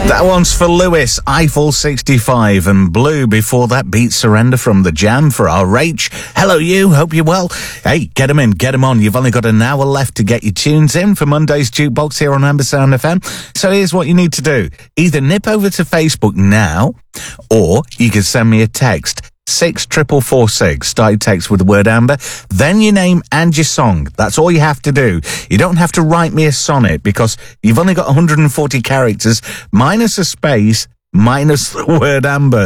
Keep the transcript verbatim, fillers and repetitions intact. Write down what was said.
That one's for Lewis, Eiffel sixty-five, and Blue before that beat Surrender from The Jam for our Rach. Hello you, hope you're well. Hey, get 'em in, get 'em on. You've only got an hour left to get your tunes in for Monday's Jukebox here on Amber Sound F M. So here's what you need to do. Either nip over to Facebook now, or you can send me a text. Six triple four six. Start your text with the word Amber, then your name and your song. That's all you have to do. You don't have to write me a sonnet because you've only got one hundred forty characters minus a space minus the word Amber.